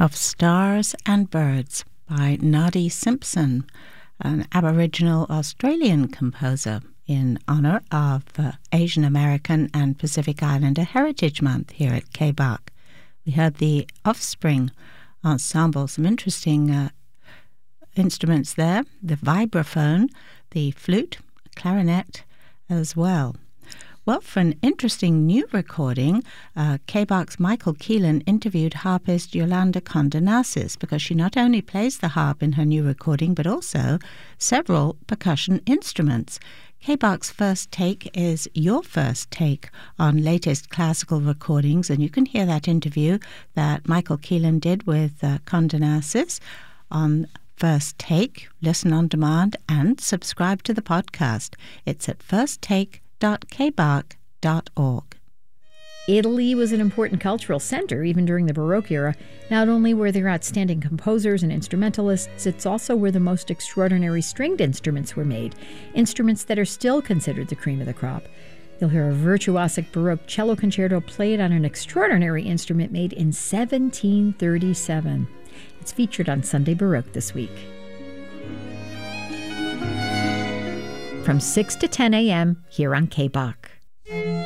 of Stars and Birds by Nadi Simpson, an Aboriginal Australian composer, in honour of Asian American and Pacific Islander Heritage Month here at KBAC. We heard the Offspring Ensemble, some interesting instruments there, the vibraphone, the flute, clarinet as well. Well, for an interesting new recording, KBAC's Michael Keelan interviewed harpist Yolanda Condonasis, because she not only plays the harp in her new recording, but also several percussion instruments. KBAC's First Take is your first take on latest classical recordings, and you can hear that interview that Michael Keelan did with Condonasis on First Take. Listen on demand and subscribe to the podcast. It's at firsttake.kbac.org. Italy was an important cultural center even during the Baroque era. Not only were there outstanding composers and instrumentalists, it's also where the most extraordinary stringed instruments were made, instruments that are still considered the cream of the crop. You'll hear a virtuosic Baroque cello concerto played on an extraordinary instrument made in 1737. It's featured on Sunday Baroque this week. From 6 to 10 a.m. here on KBAC.